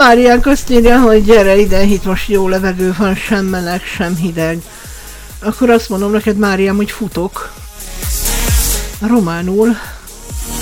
Máriánk azt írja, hogy gyere ide, itt most jó levegő van, sem meleg, sem hideg. Akkor azt mondom neked, Máriám, hogy futok. Románul